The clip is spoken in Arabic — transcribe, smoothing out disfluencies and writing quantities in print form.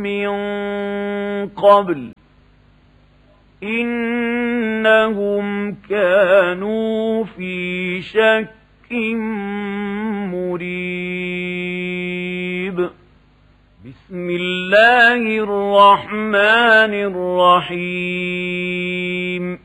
من قبل إنهم كانوا في شك مريب. بسم الله الرحمن الرحيم.